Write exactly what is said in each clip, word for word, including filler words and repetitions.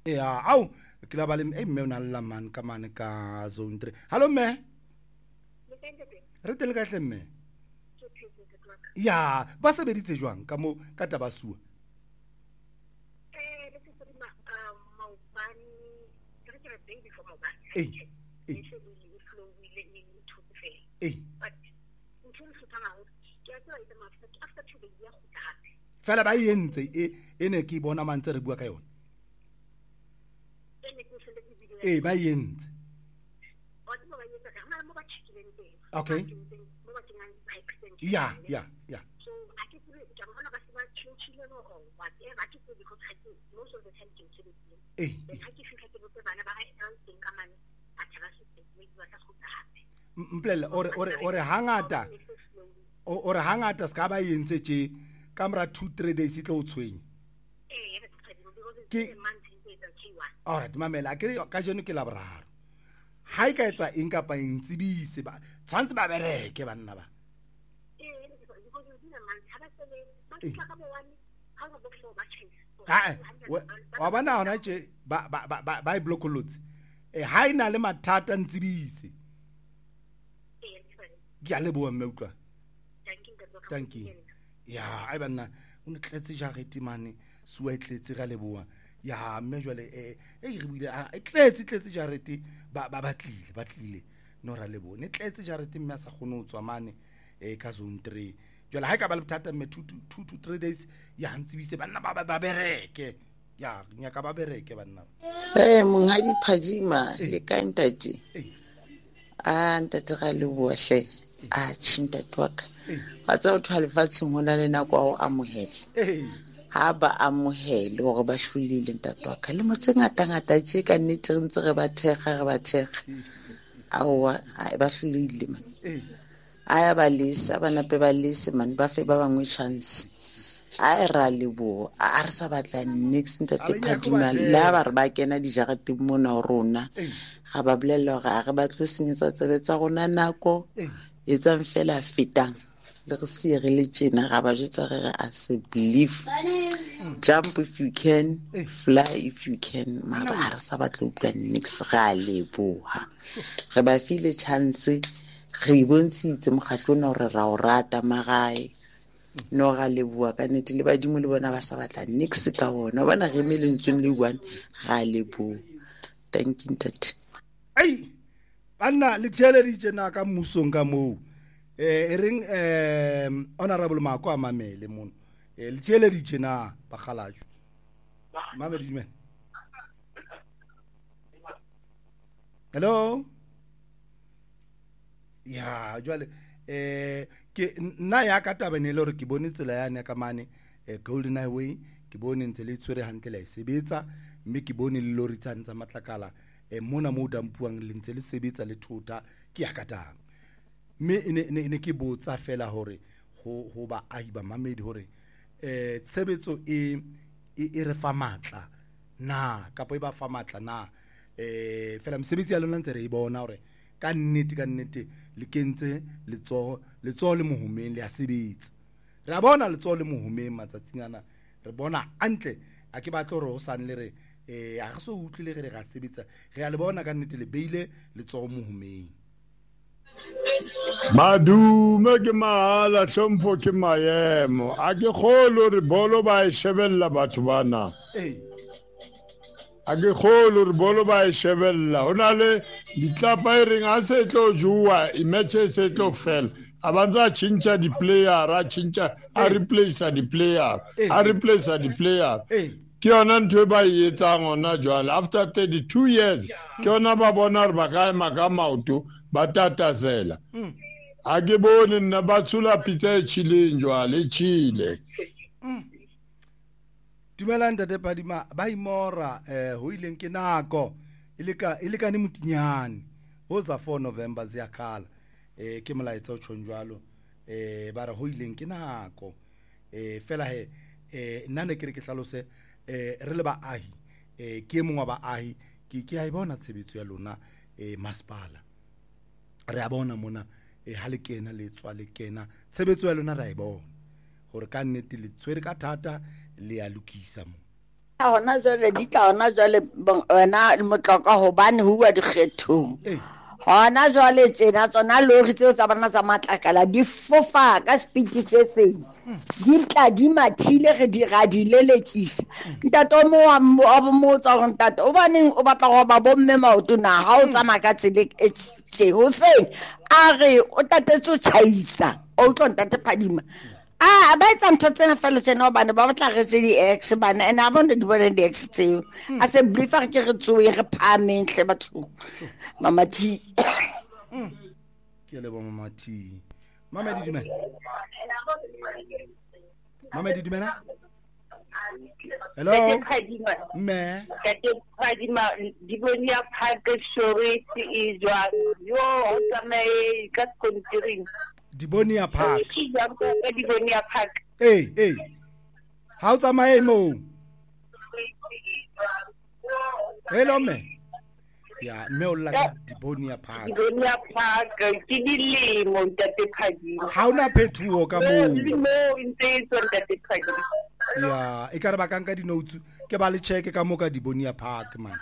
ya au ke la ba le e mme o na le man ka mane ka zone three. Hallo mme re tele ka hle mme ya ba sebeditse jwang ka mo ka tabasua eh le se ma mau ban re ke re baby for mau ban eh eh flow we let me to the fair eh but until so tama ke a tsaya ita mafta after two days ya go tata fela ba yentse e ene ke bona mantse re bua ka yona ene ke sele ke video eh ba yentse o tlo ba yetsa ka ma mo ba chikileng teng okay mo ba tinang by extension ya ya ya so I ke tsile ke bona ka se ba chile no o whatever I ke tsile because I think most of the time ke tsile eh then I ke fika ke botse bana ba ga teng ka mane a tsara se mme ba tla go tsaga mplele ore ore ore hangata ore hangata ska ba yentse tje kamera two three days itlo tshwenya eh re tsedi because ke month is the key one alright mamela ke ka jeno ke la boraro ha e ka etsa eng kapa eng tsebise ba tshwantse ba bereke banna ba eh re tsedi because you dina man ha ba sele ba tla ka bo one ha ba bo ba chase ha wa bana hona tje ba ba ba ba blokolotse eh ha ina le mathata ntsebise ke a leboa mme utlwa thank you ya ai banna o ne tletse jarete mane suwa e tletse ga leboa ya mme jwale eh e re bile a tletse tletse jarete ba ba batlile batlile no ra leboa ne tletse jarete mme sa gone o tswa mane eh ka zone three jwale ha ka ba le bothata mme two to three days ya ntsibise banna ba ba bereke ya nya ka ba bereke banna eh mongadi phadima le ka ntate a ntate ga le bohle a tšhinta twaka ba tsa o thwale fatseng hona le nako ao amohele ha ba amohele gore ba hlulile ntate wa ka le motse ngata ngata tše ka nnete re ntse re ba thekga re ba thekga aowa ba hlulile man aya ba lesa ba nape ba lese man ba fe ba bangwe chance a ra lebo a re sa batla next ntate phadima la ba re ba kena dijareteng mona rona ga ba bolella gore a re ba tlo senyetsa tsebetsa rona nako etsang fela fetang le re se re le tjena ga ba jetsa re a se believe jump if you can fly if you can ma ba re sa batla utlwa next ga leboha re ba file chance re bontshitse mogatlona gore ra o rata magae no ga leboa ka nete le badimo le bona ba sa batla next ka bona bona re melentsweng le one ga leboa thank you ntate ai banna le tshele di tsena ka musong ka mo eh ring eh honorable mako a mamele mono eh le tshele di tsena ba khalaju mamedi men hello ya jwale eh ke nna ya ka tabenele hore ke bone tsela yane ka mane eh golden highway ke bone ntse le tswere hantle la sebetsa mme ke bone le lori tsa matlakala e mona mo dampuang le ntse le sebetsa le thota ke ya katang mme ne ne ke botsa fela hore ho ho ba ahi ba mamedi hore eh tshebetso e e re fa matla na ka po e ba fa matla na eh fela msebetsi ya lona ntse re e bona hore ka nnete ka nnete le kentse letso letso le mohumeng le a sebetsa re a bona letso le mohumeng matsatsingana re bona antle a ke batla hore ho san le re eh a so utlile re ga sebetsa re a le bona ka nnete le beile le tso mohumeng madume ke mahala hlompho ke maemo a ke kholo re bolo ba e shebella batho bana eh a ke kholo re bolo ba e shebella hona le ditlapa e reng a se tlo jua i match se tlo fell abanza chincha di player a chincha a replace di player a replace di player ke yona ntwe ba e etsang ona jwale after thirty-two years ke yona ba bona re ba ka maka maoto ba tatasela a ke bone nna ba tsula pizza e chileng jwale chile dumela ntate Phadima ba imora eh ho ileng ke nako ileka ileka ni mutinyane ho za four November ziyakhala eh ke molaetsa o tshonjwalo eh ba re ho ileng ke nako eh fela he eh nna ne ke re ke hlalose eh re le ba ahi eh ke mongwa ba ahi ke ke a bona tshebetso ya lona eh masipala re a bona mona eh ha le kena le tswa le kena tshebetso ya lona ra e bona hore ka nnete le tswere ka thata le ya lokisa mo hona jwale di tla hona jwale wena motloka hobane ho bua dikgethong hona jwale tsena tsona lori tseo tsa bana tsa matlakala di fofa ka speed se seng di tla di mathile re di radilelekisa ntato mo wa mo tsa go ntato o baneng o batla go ba bomme maoto na ha o tsamaya ka tsele e tse ho seng a re o tatetse o chaisa o tlo ntate Phadima ah ba etsa ntho tsena fela tsena bana ba batla re tse di ex bana ena ba ndo di bona di ex tseo a se briefer ke re tsoe re phamentle batho mama T ke le bo mama T mama di dimela mama di dimela hello me ke Phadima di bonia phaka shori ti jwa yo o tsamae ka kontiring Dibonia Park. Dibonia Park. Hey, hey. How tsamaye mo? Hello me. Ya, me o la Dibonia Park. Dibonia Park ke dilemo ntate Phadima. Ha una phethuo ka mo. Mo ntse so ntate Phadima. Ya, e ka re ba kanka di notes ke ba le check ka mo ka Dibonia Park man.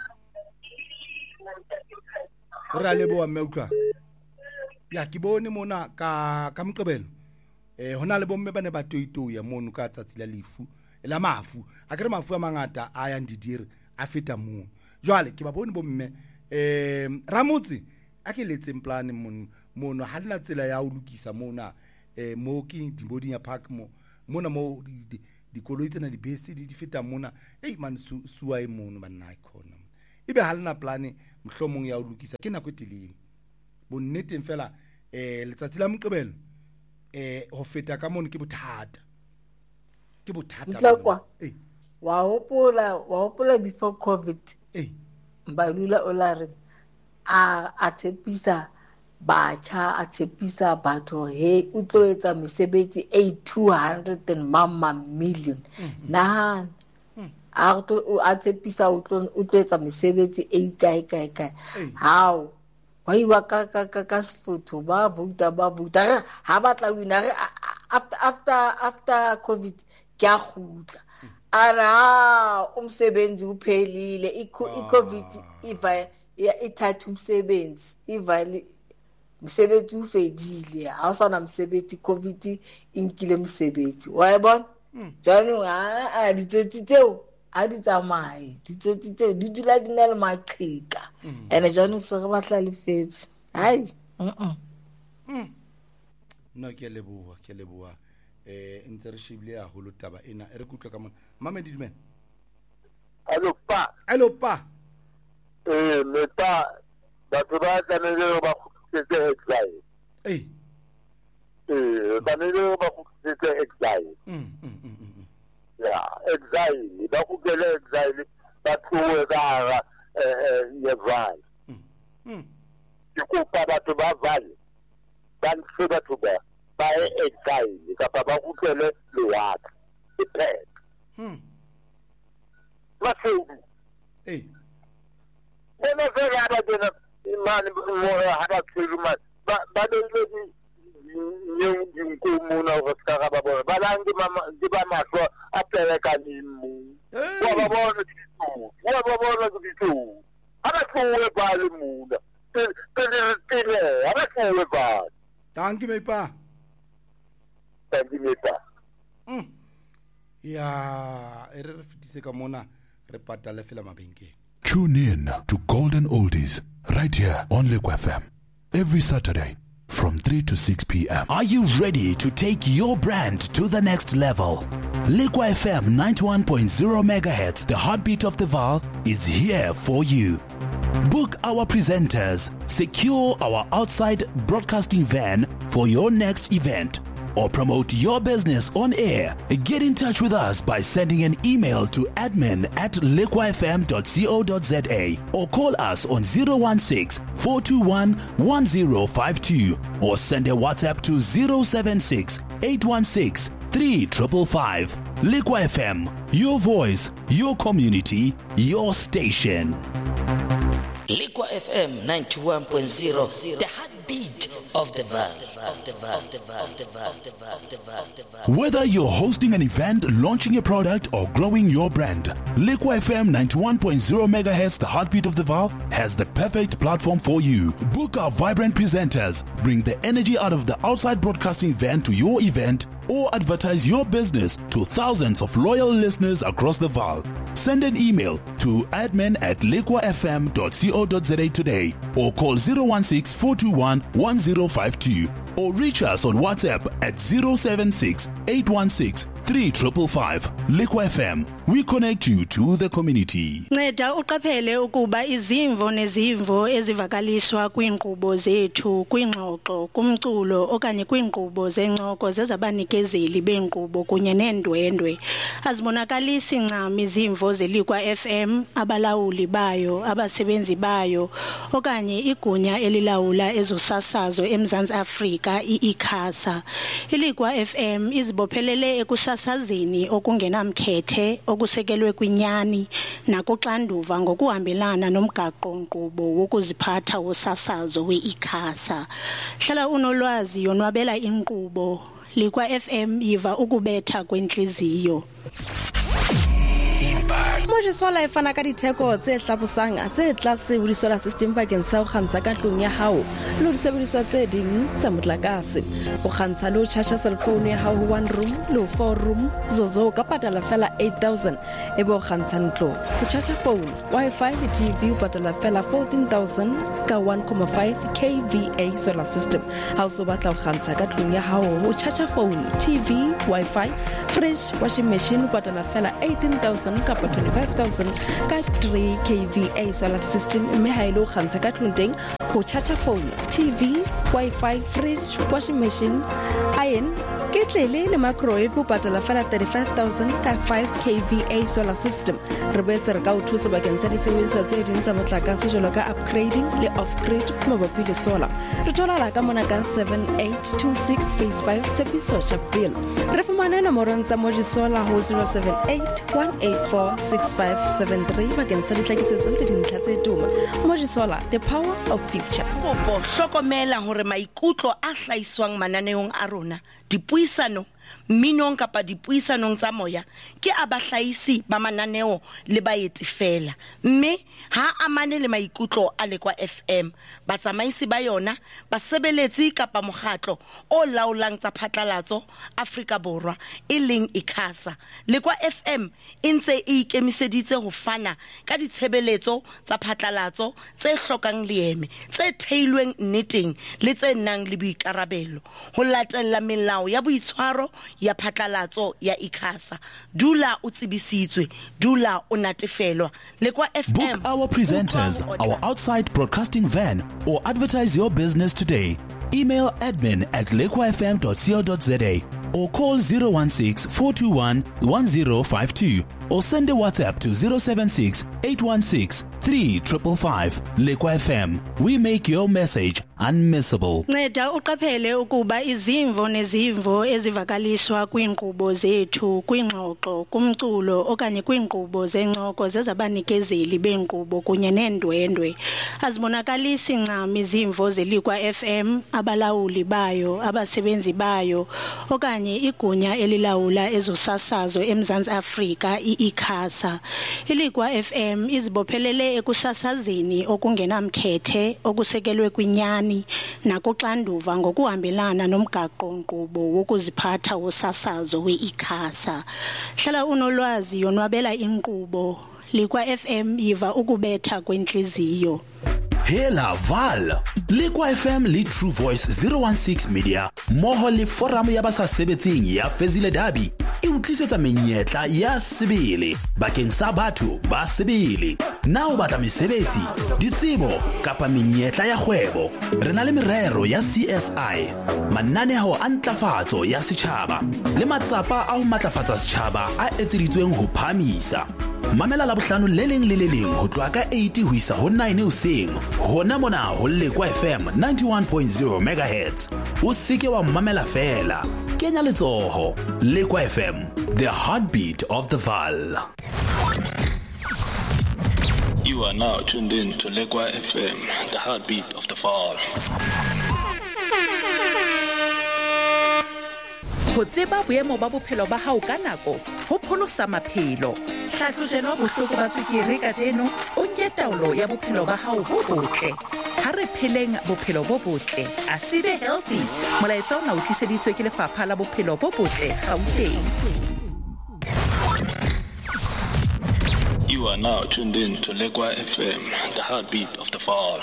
Re le bo wa me utlwa. Ya ke bone mona ka ka Moqebelo eh hona le bomme bane ba toitoya mono ka tsatsi la lefu la mafu a kere mafu a mangata a ya ndidire a feta mo jwale ke ba bone bomme eh Ramotse a ke letseng plan mono mono ha lena tsela ya o lokisa mona eh mo ke Dibonia Park mo mona mo dikoloi tsena di bese di feta mona hey man suwa e mono bana ikona ibe ha lena plan mhlomong ya o lokisa ke nako eteleng bonneteng fela eh letsatsi la Moqebelo eh ho feta ka mono ke bothata ke bothata Tlakwa eh wa hopola wa hopola before covid eh Mbalula o la re a a tshepisa batjha a tshepisa batho he o tlo etsa mesebetsi e two hundred and mama million na a to a tshepisa o tlo o tlo etsa mesebetsi e kae kae kae how why wa ka ka ka ka sfutho ba buta ba buta ha batla wina after after after covid ke a khutla ara umsebenzi uphelile i covid iva ya ithatha umsebenzi ivali umsebenzi ufedile awusana umsebenzi covid inkile umsebenzi wayibona jalo ha a ditoti tseo a di tsamaye ditoti tseo di dula di na le maqheka ene jalo se re batla lefetse hai mm no ke leboa ke leboa eh ntse re shibile ya holo taba ena e re kutlwa ka mona mama Didimela allo pa allo pa eh me pa batho ba tsanele ba khutse exile eh eh ba nele ba khutse exile mm mm ya exile ba khutse exile ba tlowe ba eh ye vale mm ke kopa batho ba vale ba ntse batho ba ba exile ka ba utlele lewatle e pet mm ba seo eh bona vera ba dena imani mo ha ba tsiruma ba ba le ni ni ko mo na go ska ba bona ba langi mama di ba matlo a pele ka ni mu wa ba bona di tu wa ba bona di tu ara tsoe ba le mu na te te te ara tsoe ba dankie my pa dankie my pa mm ya e re fitise ka mona re patale fela mabenkeng. Tune in to Golden Oldies right here on Liquid F M every Saturday from three to six p.m. Are you ready to take your brand to the next level? Liquid F M ninety-one point zero megahertz, the heartbeat of the Vaal, is here for you. Book our presenters, secure our outside broadcasting van for your next event, or promote your business on air. Get in touch with us by sending an email to admin at liquid f m dot co dot z a or call us on zero one six, four two one, one zero five two or send a WhatsApp to zero seven six, eight one six, three five five five. Liquid F M, your voice, your community, your station. Liquid F M ninety-one point zero, the heartbeat of the Vaal. Whether you're hosting an event, launching a product, or growing your brand, Liqua F M ninety-one point zero megahertz, the heartbeat of the Vaal, has the perfect platform for you. Book our vibrant presenters, bring the energy out of the outside broadcasting van to your event, or advertise your business to thousands of loyal listeners across the Vaal. Send an email to admin at liqua f m dot co dot za today, or call zero one six, four two one, one zero five two, or reach us on WhatsApp at zero seven six, eight one six, three five five. Liqua F M, we connect you to the community. Nceda uqaphele ukuba izimvo nezimvo ezivakaliswa kwiinkqubo zethu, kwingxoxo, kumculo okanye kwiinkqubo zencoko zezabanikezeli beenkqubo kunye neendwendwe azibonakalisi ncam izimvo zeLiqua F M, abalawuli bayo, abasebenzi bayo okanye igunya elilawula ezosasazo eMzantsi Afrika, i-ICASA. iLiqua F M izibophelele ekusasazeni okungenamkhethe, okusekelwe kwinyani nakuxanduva ngokuhambelana nomgaqo-nkqubo wokuziphatha wosasazo we-ICASA. Hlala unolwazi, yonwabela inkqubo. Liqua F M yiva ukubetha kwentliziyo. Mojisola e fana ka ditheko tse hlabosang tse tlase ho disolar system bakeng sa ho kgantsha ka tlung ya hao le ho disebediswa tse ding tsa motlakase. Ho kgantsha le ho charge cell phone ya hao one room le four room zozo ka patala fela eight thousand e bo kgantsha ntlo. Ho charge phone, Wi-Fi le T V ho patala fela fourteen thousand ka one point five K V A solar system. Ha o so batla ho kgantsha ka tlung ya hao ho charge phone, T V, Wi-Fi, fridge, washing machine ho patala fela eighteen thousand ka twenty-five thousand ka three K V A solar system. Mme ha ile ho kgantsha ka tlung teng ho charge phone, T V, Wi-Fi, fridge, washing machine, iron, ketlele le microwave ho patala fela thirty-five thousand ka five K V A solar system. Re boetse re ka o thusa bakeng sa disebediswa tse ding tsa motlakase jwalo ka upgrading le off-grid mabapi le solar. Re thola ka mona ka seven eight two six phase five Tshepiso Sharpeville. Re fumana nomorong tsa Mojisola ho zero seven eight one eight four six five seven three bakeng sa ditlhakisetso le dintlha tse tuma. Mojisola, the power of future. Kopo hlokomela hore maikutlo a hlaiswang mananeong a rona, dipuisano minong kapa dipuisanong tsa moya ke abahlaisi ba mananeo le baeti fela, mme ha amane le maikutlo a Liqua F M. Batsamaisi ba yona, basebeletsi kapa mokgatlo o laolang tsa phatlalatso Afrika Borwa e leng ICASA. Liqua F M e ntse e ikemiseditse ho fana ka ditshebeletso tsa phatlalatso tse hlokang leeme, tse theilweng nneteng le tse nang le boikarabelo, ho latella melao ya boitshwaro ya phatlalatso ya ICASA. Dula o tsebisitswe, dula o natefelwa. Liqua F M. Book our presenters, our outside broadcasting van, or advertise your business today. Email admin at liqua f m dot co dot za or call zero one six, four two one, one zero five two or send a WhatsApp to zero seven six, eight one six, three five five. Liqua F M, we make your message unmissable. Nceda uqaphele ukuba izimvo nezimvo ezivakaliswa kwiinkqubo zethu, kwingxoxo, kumculo okanye kwiinkqubo zencoko zezabanikezeli beenkqubo kunye neendwendwe azibonakalisi ncam izimvo zeLiqua F M, abalawuli bayo, abasebenzi bayo okanye igunya elilawula ezosasazo eMzantsi Afrika, i-ICASA. iLiqua F M izibophelele ekusasazeni okungenamkhethe, okusekelwe kwinyani nakuxanduva ngokuhambelana nomgaqo-nkqubo wokuziphatha wosasazo we-ICASA. Hlala unolwazi, yonwabela inkqubo. Liqua F M yiva ukubetha kwentliziyo. Hela Vaal, Liqua F M le True Voice zero one six Media mmoho le forum ya basasebetsing ya Fezile Dabi e utlisetsa menyetla ya sebele bakeng sa batho ba sebele. Na o batla mesebetsi, ditsebo kapa menyetla ya kgwebo, re na le merero ya C S I, mananeo a ntlafatso ya setjhaba le matsapa a ho matlafatsa setjhaba a etseditsweng ho phamisa. Mamela la bohlano le leng le le leng ho tloha ka eight ho isa ho nine hoseng hona mona ho Liqua F M ninety-one point zero megahertz. O seke wa mamela fela, kenya letsoho. Liqua F M, the heartbeat of the Vaal. You are now tuned in to Liqua F M, the heartbeat of the Vaal. Ho tseba boemo ba bophelo ba hao ka nako, ho pholosa maphelo. Hlahlojelo bohloko ba tswekere ka jeno, o nke taolo ya bophelo ba hao bo botle. Ha re pheleng bophelo bo botle, a sibe healthy. Molaetsa ona o tliseditswe ke Lefapha la Bophelo bo Botle Gauteng. You are now tuned in to Lekwa F M, the heartbeat of the fall.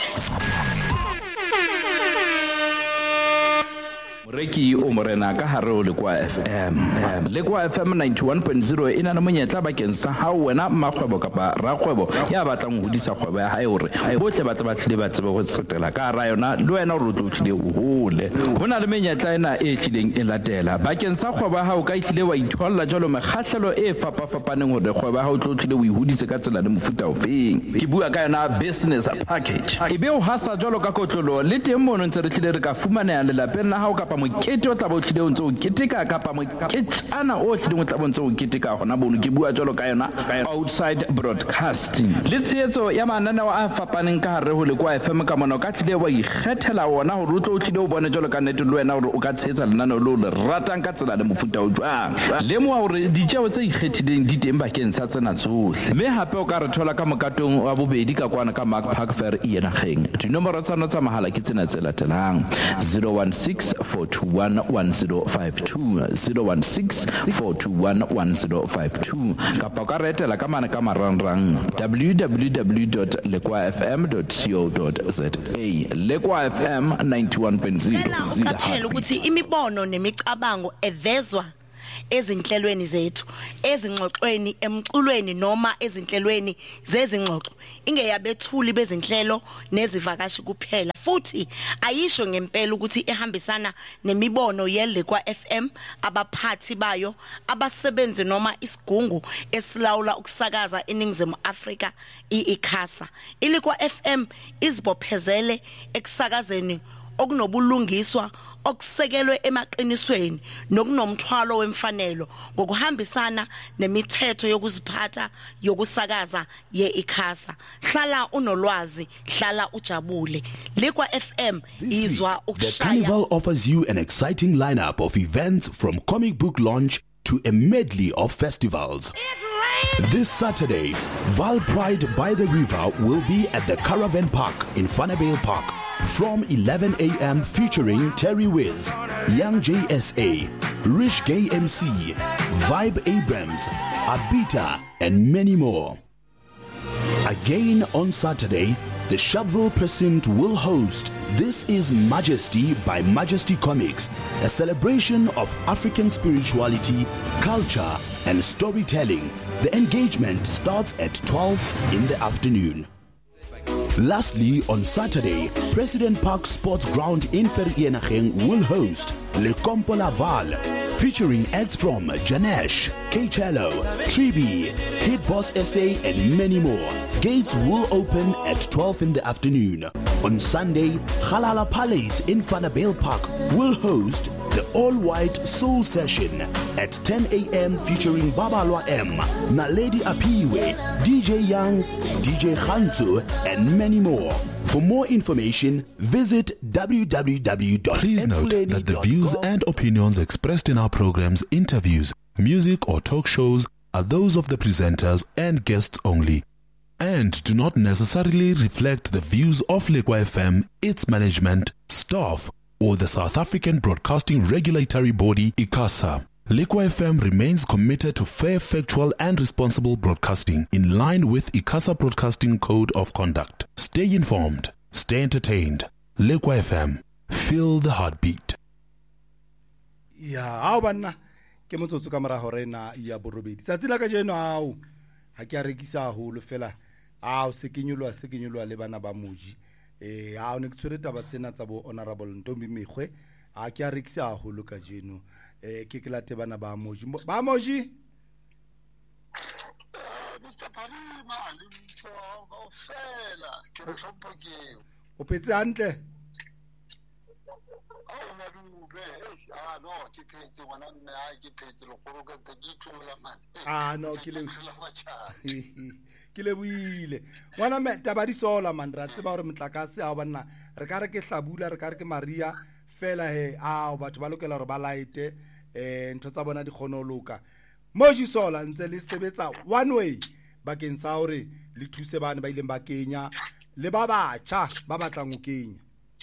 Moreki o morena ka hare o Lekwa F M. Lekwa F M ninety-one point zero e na le monyetla bakeng sa ha wena mmakgwebo kapa rakgwebo ya batlang ho hodisa kgwebo ya hae hore bohle ba tla ba tlile ba tsebe go tsetela ka ra yona le wena o rotlo tlile o hole. Hona le menyetla ena e tlileng e latela bakeng sa kgwebo ya hao ka tlile wa itholla jalo mekgahlelo e fapa fapaneng hore kgwebo ya hao tlo tlile o ihudise ka tsela le mofuta ofeng. Ke bua ka yona business package. Ebe o hasa jalo ka kotlolo le teng mono ntse re tlile re ka fumana le lapeng la hao kapa mokete o tla bo tlile o ntse o keteka kapa moketana o tlile o tla bo ntse o keteka hona bono ke bua jalo ka yona outside broadcasting le tsetso ya mananeo a fapaneng ka hare ho Lekwa F M ka mona ka tlile wa ikgethela ona ho rutlo o tlile o bone jalo ka nete le wena hore o ka tshetsa lenaneo lo le ratang ka tsela le mofuta o jwang le mo hore ditjeo tse ikgethileng di teng bakeng sa tsena tsohle mme hape o ka re thola ka mokatong wa bobedi ka kwana ka Mark Park Fair e yena geng dinomoro tsa notsa mahala ke tsena tse latelang zero one six four two one one zero five two zero one six four two one one zero five two kapa ka retela ka mana ka marangrang w w w dot lekwa f m dot co dot z a Lekwa F M ninety-one point zero Phela ukuthi imibono nemicabango evezwa ezinhlelweni zethu ezingxoxweni emculweni noma ezinhlelweni zezingxoxo ingeyabethuli bezinhlelo nezivakashi kuphela futhi ayisho ngempela ukuthi ihambisana nemibono yeLekwa F M abaphathi bayo abasebenzi noma isigungu esilawula ukusakaza eNingizimu Afrika iICASA iLekwa F M izibophezele ekusakazeni okunobulungiswa okusekelwe emaqinisweni nokunomthwalo wemfanelo ngokuhambisana nemithetho yokuziphatha yokusakaza yeICASA hlala unolwazi hlala ujabule Lekwa F M izwa ukushaya. The Carnival offers you an exciting lineup of events from comic book launch to a medley of festivals. This Saturday, Val Pride by the River will be at the Caravan Park in Vanderbijl Park from eleven a m featuring Terry Wiz, Young J S A, Rich Gay M C, Vibe Abrams, Abita, and many more. Again on Saturday, the Sharpeville Precinct will host This is Majesty by Majesty Comics, a celebration of African spirituality, culture, and storytelling. The engagement starts at twelve in the afternoon. Lastly, on Saturday, President Park Sports Ground in Vereeniging will host Le Compo Laval, featuring acts from Janesh, K-Cello, Tribi, Hit Boss S A, and many more. Gates will open at twelve in the afternoon. On Sunday, Halala Palace in Vanderbijl Park will host the all-white soul session at ten a m featuring Babalwa M, Naledi Apiwe, D J Young, D J Khantu, and many more. For more information, visit w w w dot m fuleni dot com. Please note that the views and opinions expressed in our programs, interviews, music or talk shows are those of the presenters and guests only, and do not necessarily reflect the views of Lekwa F M, its management, staff, or the South African Broadcasting Regulatory Body, ICASA. Lekwa F M remains committed to fair, factual, and responsible broadcasting in line with ICASA Broadcasting Code of Conduct. Stay informed, stay entertained. Lekwa F M, feel the heartbeat. Ya, au banna ke motsotso ka mora hore na ya borobedi. Tsatsi la ka jeno au ha ke a rekisa haholo fela. Au se kenyolwa se kenyolwa le bana ba moji. Eh au ne ke tswere taba tsena tsa bo honorable Ntombi Mekgwe. Ha ke a rekisa haholo ka jeno. Eh ke ke late bana ba moji. Ba moji. Mister Parima le mfo go fela ke re hlompho ke. O petse hantle. Oh madube ah no ke phetse wana nna ha ke phetse le go roka tsa ke tlola man. Ah no ke le ke le buile. Wana me tabadi sola man ra tseba hore motlakase a bana re ka re ke hlabula re ka re ke Maria fela he a batho ba lokela hore ba laite eh ntho tsa bona di kgone ho loka. Mojisola ntse le sebetsa one way bakeng sa hore le thuse bana ba ileng ba Kenya le ba batjha ba batlang ho Kenya.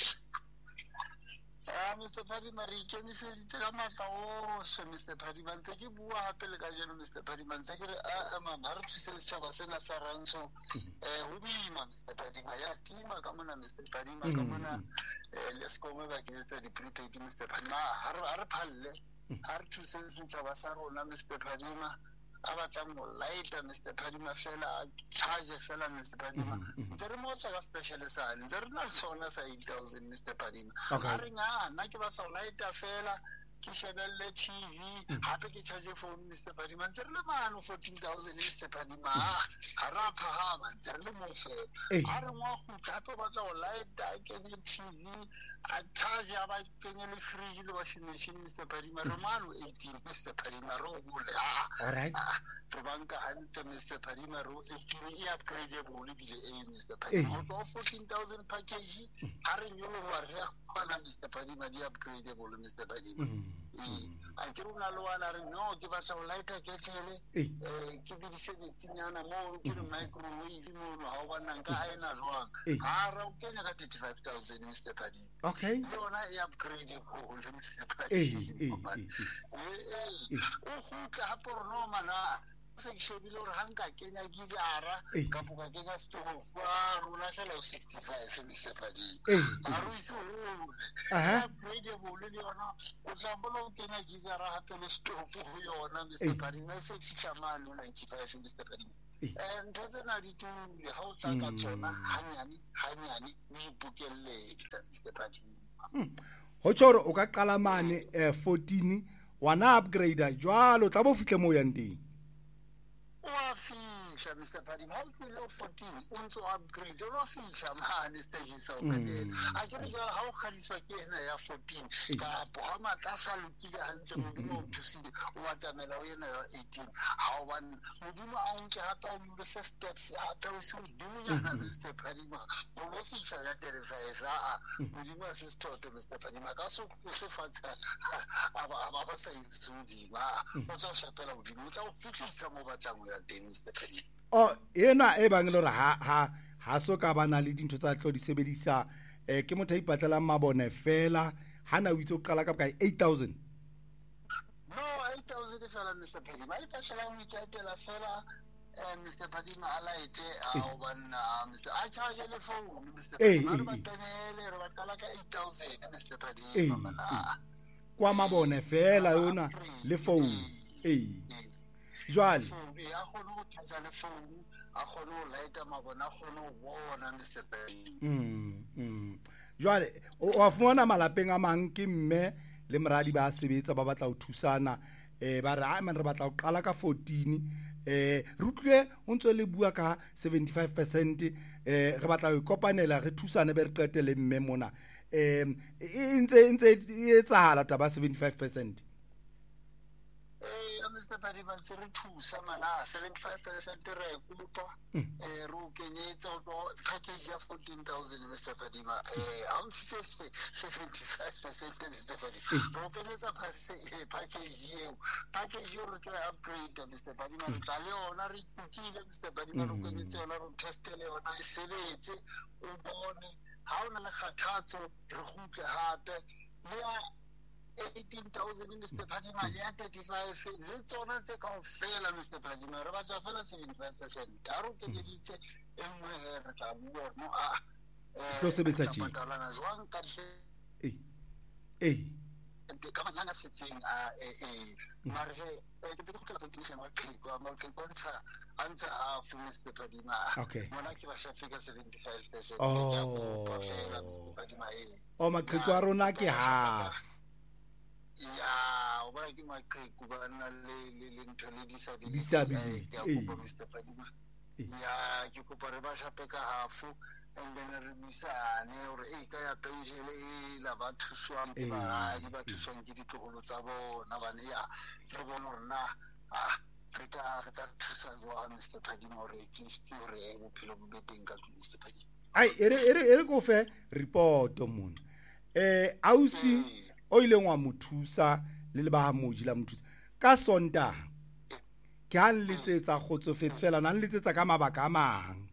Ah, Mister Padima, re ikemiseditse ka matla ohle, Mister Padima. Ntse ke bua hape le ka jeno, Mister Padima. Ntse ke re a mama, re thuse setjhaba sena sa rantsho. Eh, ho boima, Mister Padima. Ya tima ka mona, Mister Padima. Ka mona, eh, let's go ba ke etsa di-prepaid, Mister Padima. Ha re phalle. Ha re thuse setjhaba sa rona, Mister Padima. A batlang ho lighta, Mister Padima, fela charge fela, Mister Padima. Ntse re motsa ka special sale. Ntse re na le sona sa eight thousand, Mister Padima. Ha re nga nna ke batla ho lighta fela ke shebelle T V hape ke charge phone, Mister Padima. Ntse re le mano fourteen thousand, Mister Padima. Ha ra phahama, ntse re le mo fela. Ha re ngwa go hape batla ho lighta ke ne T V a charge ya ba kenye le fridge le washing machine, Mister Padima. Re mano eighteen, Mister Padima. Ro bole all right. Re banka hantle, Mister Padima. Ro eighteen e upgradeable bile e, Mister Padima. Go fourteen thousand package ha re nyolo wa re kwana, Mister Padima, di upgradeable, Mister Padima. A ke rona le wana re no ke batla ho lighta ke tlele eh ke bi di sebetsinyana mo ke re microwave mo no ha wa nka a ena jwang ha ra o kenya ka thirty-five thousand, Mister Padima. Okay. Yona e upgradeable, Mister Padima. Eh eh eh o khutla ha porno mana se ke shebile hore hanka kenya gizara ka buka kenya stove wa rula fela sixty-five, Mister Padima. A ru iso aha upgradeable le yona o tla bona o kenya gizara hape le stove ho yona, Mister Padima. Se fitla mane ninety-five, Mister Padima. Eh ntho tsena di tule ha o tla ka tsona hanyane hanyane o ipokelle, Mister Padima. Ho tshoro o ka qala mane fourteen wana upgrade jwalo tla bo fihle mo yang teng. Wa fihla, Mister Padima. Ha o tlile fourteen o ntso upgrade o lo fihla mane stage sa o kadela. A ke re ha o khadiswa ke ena ya fourteen ka bo ha mata sa lokile hantle mo mo thusile o atamela o ena ya eighteen. Ha o ban modimo a unke hata o mo se steps hata o se dunya, Mister Padima. O lo fihla ya thirty-five a modimo se stote, Mister Padima. Ka so o se fatsa aba aba ba sa itsudi ba o tsa shapela modimo o tla o fihlisa mo batlang ya teng, Mister Padima. Oh, ena e bang le hore ha ha ha so ka bana le dintho tsa tlo di sebedisa eh ke motho a ipatlelang mabone fela hana o itse o qala ka ka eight thousand. No, eight thousand fela, Mister Padima. I patlela o ikatela fela eh Mister Padima a laite a bona Mister a charge le phone, Mister Padima. Re ba tenele re ba qala ka eight thousand, Mister Padima mana. Kwa mabone fela yona le phone. Eh. Jwale a kgone go tlatsa le phone, a kgone go lighta mabone, a kgone go bona, Mister Padima. Mm mm jwale o a fumana malapeng a mang ke mme le moradi ba sebetsa ba batla ho thusana eh ba re a man re batla ho qala ka fourteen eh re utlwe o ntse le bua ka seventy-five percent eh re batla ho kopanela re thusane be re qetele mme mona eh ntse ntse e etsahala taba seventy-five percent. Mister Padima, tse re thusa mana seventy-five percent re kupa eh ro kenyetsa o package ya fourteen thousand, Mister Padima. Eh ha o ntse seventy-five percent, Mister Padima. Ro kenyetsa package eo package yo re tla upgrade, Mister Padima. Re tla le ona re kutile, Mister Padima. Ro kenyetsa ona ro testele ona e sebetse o bone ha ona le kgathatso re khutle hape le eighteen thousand, Mister Padima. Ya thirty-five le tsona tse ka ofela, Mister Padima. Re batla fela seventy-five percent. A ro ke ditse e nngwe he re tla bua no a eh tlo sebetsa tjena patalana jwang ka se eh eh ka manyana setseng a eh eh mare he ke tlo go tla ke wa phiko a mo ke kontsha antsa a fu, Mister Padima. Mona ke ba shafika seventy-five percent. Oh, Mister Padima. Oh, maqheku a rona ke half. Ya o ba ke maqheku ba na le le ntho le disability eh Mister Padima. Ya ke kopa re ba shape ka hafu and then re misane hore e ka ya pension e la ba thuswang ke ba di ba thuswang ke ditlogolo tsa bona bana ya re bona hore na ah re ka re ka thusa jwa Mister Padima hore at least hore e bophelo bo be teng ka Mister Padima. Ai ere ere ere go fe report mona eh ausi o ile ngwa mothusa le le ba moji la mothusa ka sonta ke ha nletsetsa kgotsofetse fela na nletsetsa ka mabaka a mang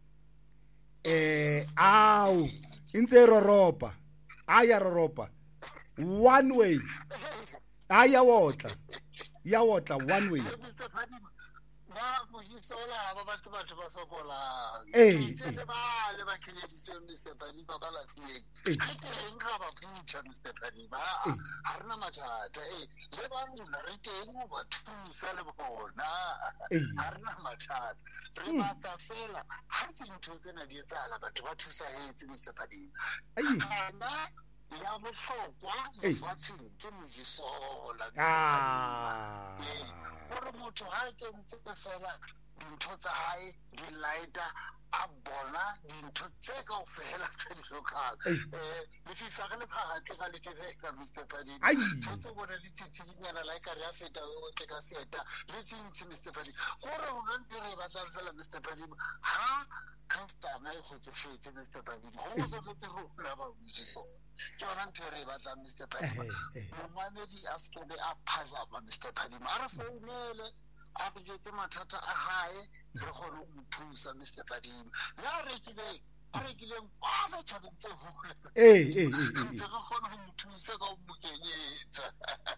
eh au intse roropa aya roropa one way aya wotla ya wotla one way ba go isola ba batho batho ba sokola eh ba le ba kenyeditswe Mister Pani ba ba la teng ke teng ga ba putsa Mister Pani ba ha rena mathata eh le ba rona re teng go ba thusa le bona ha rena mathata re ba ta fela ha ke ntho tsena di etsala batho ba thusa hetse Mister Pani ana ya bohlokwa lefatsheng ke mojisola ah gore motho ha ke ntse fela dintho tsa hae di lighter a bona dintho tse ka ofela tse di hlokang eh le fifa ga le phaga ke ga le tebeka Mister Pani tshotse bona le tsitsinyana la ka re a feta o ke ka seta le tsintsi Mister Pani gore o nne re ba tla fela Mister Pani ha customer e go tsofetse Mister Pani go tsotse go la ba buiso ke ona ntho re ba tla Mister Pani mo manedi a skebe a phazama Mister Pani mara founele a go jetse mathata a hae re gone o mothusa Mister Pani la re ke le re ke le kwa ba tshwanetse ho eh eh eh re go gone ho mothusa ka o mokenyetsa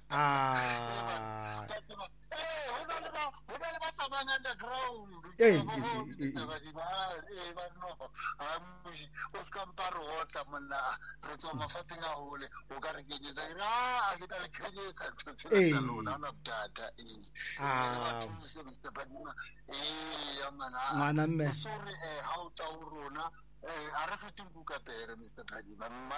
ah eh ho na le ba ho na le ba tsamaya underground eh Mister Pani ba eh ba no a muji o skamparo hota monna re tsoma mafatsheng a hole o ka re kenyetsa ra a ke tla le kenyetsa ntse tsa lona na data eh ah Mister Pani eh ya mana ngwana mme sorry eh ha o tsa o rona eh a re feteng buka pere Mister Pani